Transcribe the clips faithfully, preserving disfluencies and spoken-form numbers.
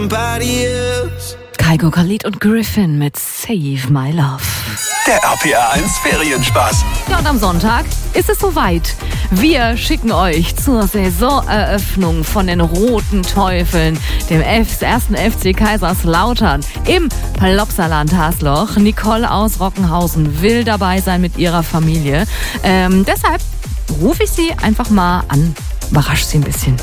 Kygo, Khalid und Griffin mit Save My Love. Der R P R eins Ferienspaß. Ja, und am Sonntag ist es soweit. Wir schicken euch zur Saisoneröffnung von den Roten Teufeln, dem F- ersten F C Kaiserslautern im Plopsaland Hasloch. Nicole aus Rockenhausen will dabei sein mit ihrer Familie. Ähm, deshalb rufe ich sie einfach mal an. Überrascht sie ein bisschen.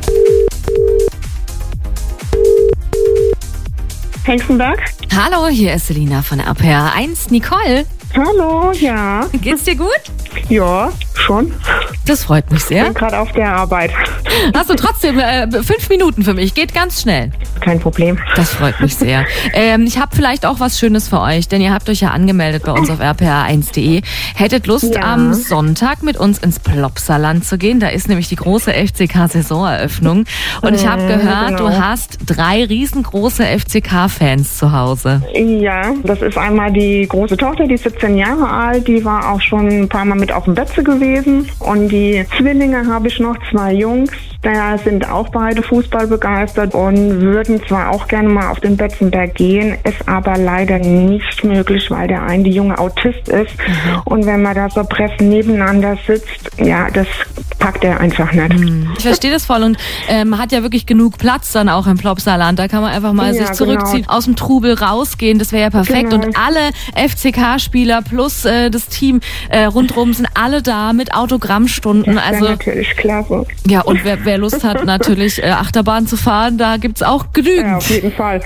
Hengstenberg? Hallo, hier ist Selina von R P R eins. Nicole, Hallo, ja. geht's dir gut? Ja, schon. Das freut mich Ich sehr. bin gerade auf der Arbeit. Hast du trotzdem äh, fünf Minuten für mich? Geht ganz schnell. Kein Problem. Das freut mich sehr. ähm, ich habe vielleicht auch was Schönes für euch, denn ihr habt euch ja angemeldet bei uns auf r p r eins punkt d e. Hättet Lust, Ja. am Sonntag mit uns ins Plopsaland zu gehen. Da ist nämlich die große F C K-Saisoneröffnung. Und ich habe Mhm, gehört, genau. du hast drei riesengroße F C K-Fans zu Hause. Ja, das ist einmal die große Tochter, die ist siebzehn Jahre alt. Die war auch schon ein paar Mal mit auf dem Betze gewesen. Und die Zwillinge habe ich noch, zwei Jungs. Da sind auch beide Fußball begeistert und würden zwar auch gerne mal auf den Betzenberg gehen, ist aber leider nicht möglich, weil der eine die junge Autist ist. Und wenn man da so pressen nebeneinander sitzt, ja, das packt er einfach nicht. Ich verstehe das voll und ähm, man hat ja wirklich genug Platz dann auch im Plopsaland. Da kann man einfach mal Ja, sich zurückziehen, genau. aus dem Trubel rausgehen. Das wäre ja perfekt. Genau. Und alle F C K-Spieler plus äh, das Team äh, rundherum sind alle da mit Autogrammstunden. Das wäre Also natürlich klasse. ja, und wer, wer Lust hat, natürlich äh, Achterbahn zu fahren, da gibt's auch genügend. Ja, auf jeden Fall.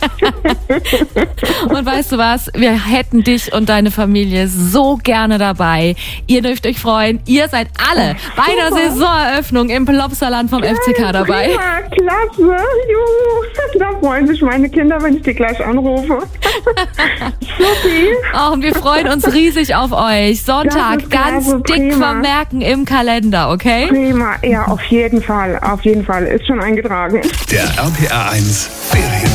Und weißt du was? Wir hätten dich und deine Familie so gerne dabei. Ihr dürft euch freuen. Ihr seid alle bei der super. Saisoneröffnung im Plopsaland vom F C K dabei. Prima, klasse. Juhu. Da freuen sich meine Kinder, wenn ich die gleich anrufe. Supi. Oh, und wir freuen uns riesig auf euch. Sonntag Das ist ganz klasse, dick prima. vermerken im Kalender, okay? Prima. Ja, auf jeden Fall. Auf jeden Fall. Ist schon eingetragen. Der R P R eins Ferien.